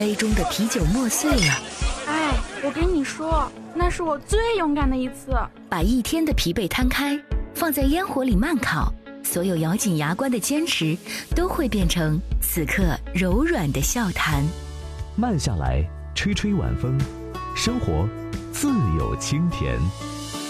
杯中的啤酒沫碎了。 哎，我跟你说，那是我最勇敢的一次。 把一天的疲惫摊开，放在烟火里慢烤，所有咬紧牙关的坚持都会变成此刻柔软的笑谈。 慢下来，吹吹晚风，生活自有清甜。